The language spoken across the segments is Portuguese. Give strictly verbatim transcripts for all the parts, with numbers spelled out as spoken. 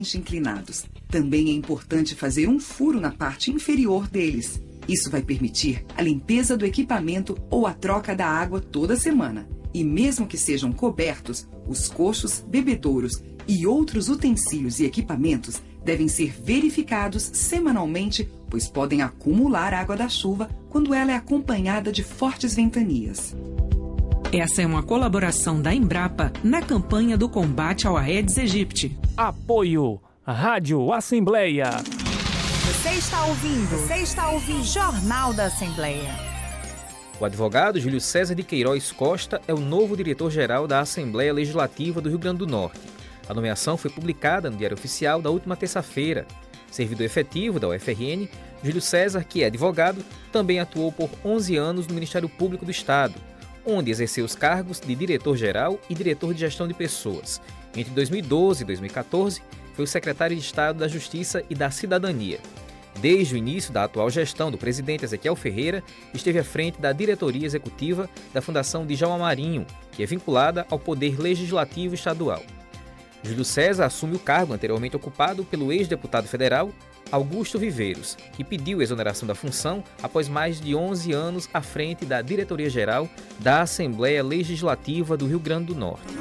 inclinados. Também é importante fazer um furo na parte inferior deles. Isso vai permitir a limpeza do equipamento ou a troca da água toda semana. E mesmo que sejam cobertos, os coxos, bebedouros e outros utensílios e equipamentos devem ser verificados semanalmente, pois podem acumular água da chuva quando ela é acompanhada de fortes ventanias. Essa é uma colaboração da Embrapa na campanha do combate ao Aedes aegypti. Apoio Rádio Assembleia. Você está ouvindo, você está ouvindo Jornal da Assembleia. O advogado Júlio César de Queiroz Costa é o novo diretor-geral da Assembleia Legislativa do Rio Grande do Norte. A nomeação foi publicada no Diário Oficial da última terça-feira. Servidor efetivo da U F R N, Júlio César, que é advogado, também atuou por onze anos no Ministério Público do Estado, onde exerceu os cargos de diretor-geral e diretor de gestão de pessoas. Entre dois mil e doze e dois mil e catorze, foi o secretário de Estado da Justiça e da Cidadania. Desde o início da atual gestão do presidente Ezequiel Ferreira, esteve à frente da diretoria executiva da Fundação Djalma Marinho, que é vinculada ao Poder Legislativo Estadual. Júlio César assume o cargo anteriormente ocupado pelo ex-deputado federal Augusto Viveiros, que pediu exoneração da função após mais de onze anos à frente da diretoria-geral da Assembleia Legislativa do Rio Grande do Norte.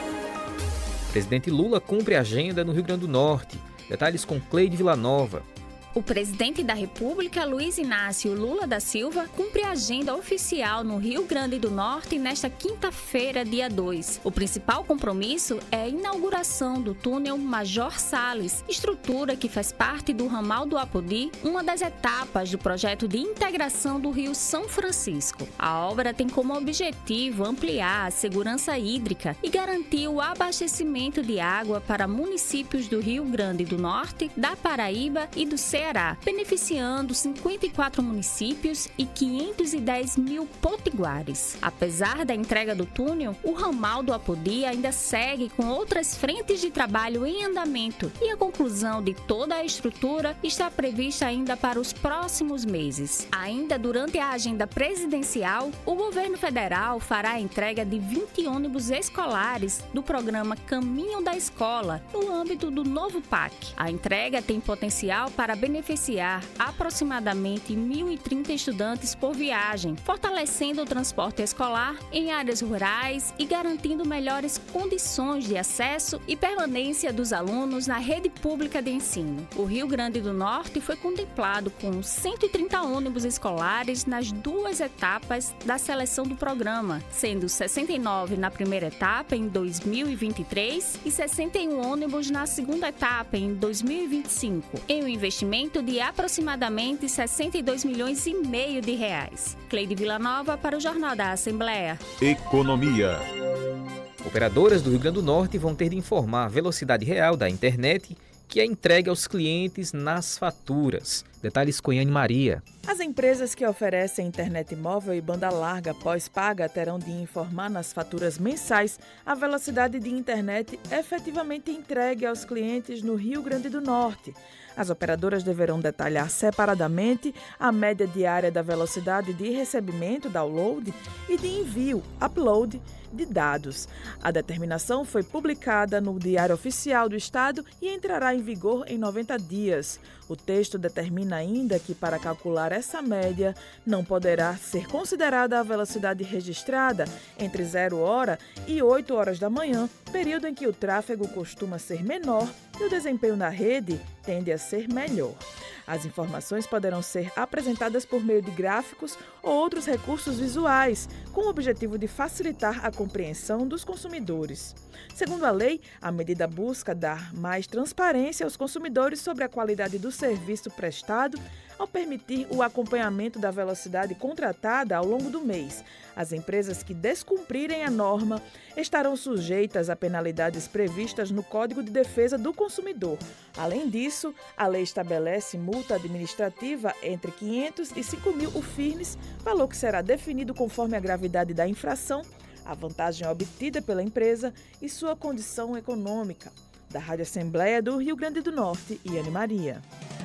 O presidente Lula cumpre a agenda no Rio Grande do Norte. Detalhes com Cleide Villanova. O presidente da República, Luiz Inácio Lula da Silva, cumpre a agenda oficial no Rio Grande do Norte nesta quinta-feira, dia dois. O principal compromisso é a inauguração do túnel Major Salles, estrutura que faz parte do ramal do Apodi, uma das etapas do projeto de integração do Rio São Francisco. A obra tem como objetivo ampliar a segurança hídrica e garantir o abastecimento de água para municípios do Rio Grande do Norte, da Paraíba e do Ceará. Ceará, beneficiando cinquenta e quatro municípios e quinhentos e dez mil potiguares. Apesar da entrega do túnel, o ramal do Apodi ainda segue com outras frentes de trabalho em andamento e a conclusão de toda a estrutura está prevista ainda para os próximos meses. Ainda durante a agenda presidencial, o governo federal fará a entrega de vinte ônibus escolares do programa Caminho da Escola, no âmbito do novo P A C. A entrega tem potencial para beneficiar aproximadamente mil e trinta estudantes por viagem, fortalecendo o transporte escolar em áreas rurais e garantindo melhores condições de acesso e permanência dos alunos na rede pública de ensino. O Rio Grande do Norte foi contemplado com cento e trinta ônibus escolares nas duas etapas da seleção do programa, sendo sessenta e nove na primeira etapa em dois mil e vinte e três e sessenta e um ônibus na segunda etapa em dois mil e vinte e cinco, em um investimento de aproximadamente sessenta e dois milhões e meio de reais. Cleide Villanova para o Jornal da Assembleia. Economia. Operadoras do Rio Grande do Norte vão ter de informar a velocidade real da internet que é entregue aos clientes nas faturas. Detalhes com Yane Maria. As empresas que oferecem internet móvel e banda larga pós-paga terão de informar nas faturas mensais a velocidade de internet efetivamente entregue aos clientes no Rio Grande do Norte. As operadoras deverão detalhar separadamente a média diária da velocidade de recebimento, download, e de envio, upload, de dados. A determinação foi publicada no Diário Oficial do Estado e entrará em vigor em noventa dias. O texto determina ainda que, para calcular essa média, não poderá ser considerada a velocidade registrada entre zero hora e oito horas da manhã, período em que o tráfego costuma ser menor e o desempenho na rede tende a ser melhor. As informações poderão ser apresentadas por meio de gráficos ou outros recursos visuais, com o objetivo de facilitar a compreensão dos consumidores. Segundo a lei, a medida busca dar mais transparência aos consumidores sobre a qualidade do serviço prestado ao permitir o acompanhamento da velocidade contratada ao longo do mês. As empresas que descumprirem a norma estarão sujeitas a penalidades previstas no Código de Defesa do Consumidor. Além disso, a lei estabelece multa administrativa entre quinhentos e cinco mil U F I R Ns, valor que será definido conforme a gravidade da infração, a vantagem obtida pela empresa e sua condição econômica. Da Rádio Assembleia do Rio Grande do Norte, Yane Maria.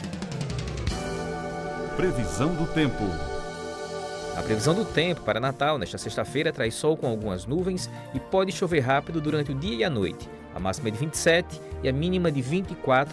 Previsão do tempo. A previsão do tempo para Natal nesta sexta-feira traz sol com algumas nuvens e pode chover rápido durante o dia e a noite. A máxima é de vinte e sete e a mínima de vinte e quatro